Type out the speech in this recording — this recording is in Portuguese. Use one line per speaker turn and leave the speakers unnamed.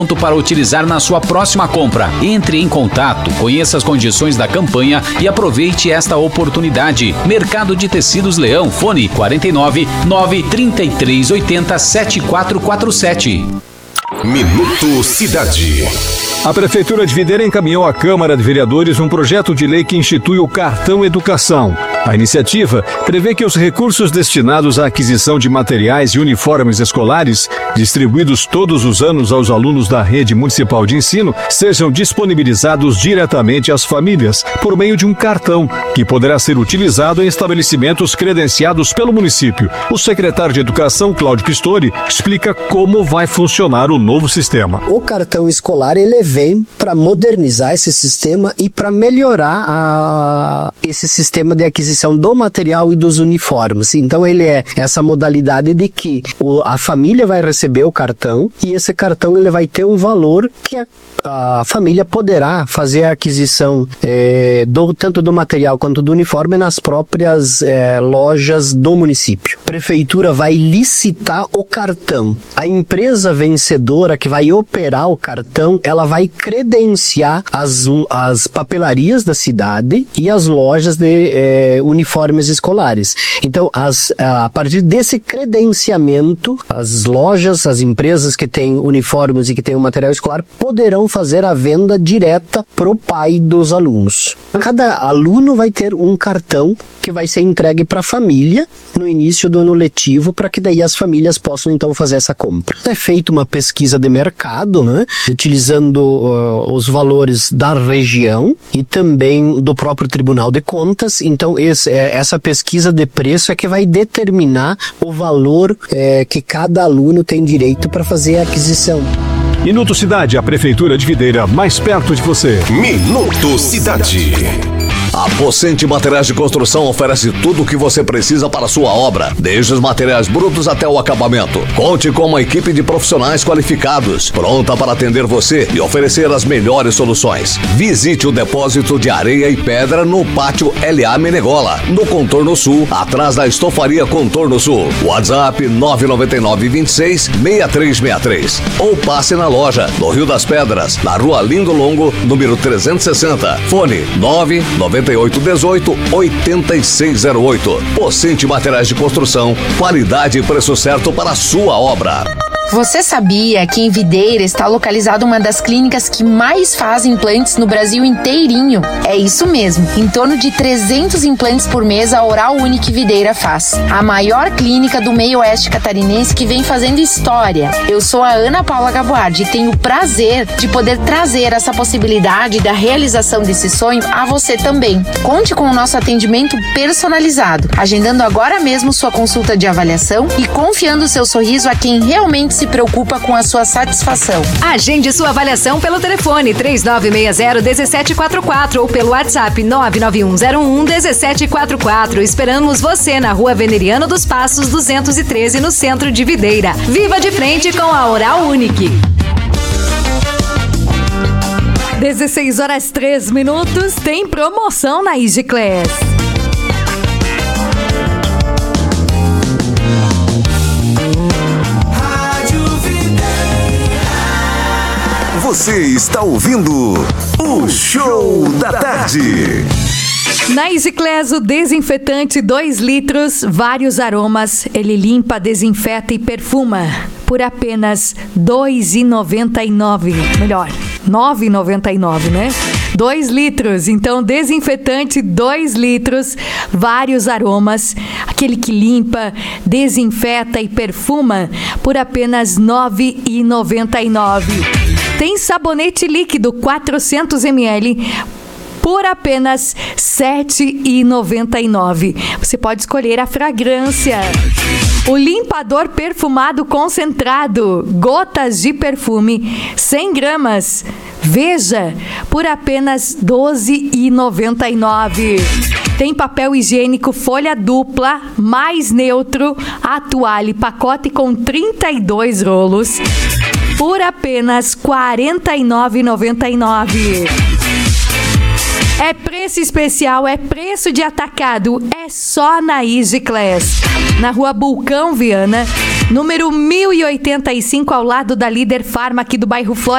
para utilizar na sua próxima compra. Entre em contato, conheça as condições da campanha e aproveite esta oportunidade. Mercado de Tecidos Leão, fone 49 933 80 7447.
Minuto Cidade.
A Prefeitura de Videira encaminhou à Câmara de Vereadores um projeto de lei que institui o Cartão Educação. A iniciativa prevê que os recursos destinados à aquisição de materiais e uniformes escolares, distribuídos todos os anos aos alunos da rede municipal de ensino, sejam disponibilizados diretamente às famílias, por meio de um cartão, que poderá ser utilizado em estabelecimentos credenciados pelo município. O secretário de Educação, Cláudio Pistori, explica como vai funcionar o novo sistema.
O cartão escolar, ele vem para modernizar esse sistema e para melhorar esse sistema de aquisição do material e dos uniformes. Então ele é essa modalidade de que a família vai receber o cartão e esse cartão ele vai ter um valor que a família poderá fazer a aquisição tanto do material quanto do uniforme nas próprias lojas do município. A prefeitura vai licitar o cartão. A empresa vencedora que vai operar o cartão, ela vai credenciar as papelarias da cidade e as lojas de uniformes escolares. Então, a partir desse credenciamento, as lojas, as empresas que têm uniformes e que têm o material escolar poderão fazer a venda direta pro pai dos alunos. Cada aluno vai ter um cartão que vai ser entregue para a família no início do ano letivo, para que daí as famílias possam então fazer essa compra. É feita uma pesquisa de mercado, né, utilizando os valores da região e também do próprio Tribunal de Contas. Então essa pesquisa de preço é que vai determinar o valor que cada aluno tem direito para fazer a aquisição.
Minuto Cidade, a Prefeitura de Videira, mais perto de você.
Minuto Cidade.
A Pocente Materiais de Construção oferece tudo o que você precisa para a sua obra, desde os materiais brutos até o acabamento. Conte com uma equipe de profissionais qualificados, pronta para atender você e oferecer as melhores soluções. Visite o depósito de areia e pedra no Pátio LA Menegola, no Contorno Sul, atrás da Estofaria Contorno Sul. WhatsApp 999-26-6363. Ou passe na loja, no Rio das Pedras, na Rua Lindo Longo, número 360. Fone 99818-8608. Pocente Materiais de Construção, qualidade e preço certo para a sua obra.
Você sabia que em Videira está localizada uma das clínicas que mais faz implantes no Brasil inteirinho? É isso mesmo, em torno de 300 implantes por mês a Oral Unique Videira faz. A maior clínica do meio oeste catarinense que vem fazendo história. Eu sou a Ana Paula Gaboardi e tenho o prazer de poder trazer essa possibilidade da realização desse sonho a você também. Conte com o nosso atendimento personalizado, agendando agora mesmo sua consulta de avaliação e confiando seu sorriso a quem realmente se preocupa com a sua satisfação.
Agende sua avaliação pelo telefone 3960-1744 ou pelo WhatsApp 99101-1744. Esperamos você na Rua Veneriano dos Passos 213, no centro de Videira. Viva de frente com a Oral Unique.
16h03, tem promoção na Igiclass.
Você está ouvindo o Show da Tarde.
Na Igiclass, o desinfetante 2 litros, vários aromas, ele limpa, desinfeta e perfuma por apenas R$ 2,99. Melhor, R$ 9,99, né? 2 litros, então desinfetante 2 litros, vários aromas, aquele que limpa, desinfeta e perfuma por apenas R$ 9,99. Tem sabonete líquido 400 ml por apenas R$ 7,99. Você pode escolher a fragrância. O limpador perfumado concentrado, gotas de perfume, 100 gramas. Veja, por apenas R$ 12,99. Tem papel higiênico folha dupla, mais neutro, a toalha pacote com 32 rolos, por apenas R$ 49,99. É preço especial, é preço de atacado, é só na Igiclass. Na Rua Bulcão Viana, número 1085, ao lado da Líder Farma aqui do bairro Flórida.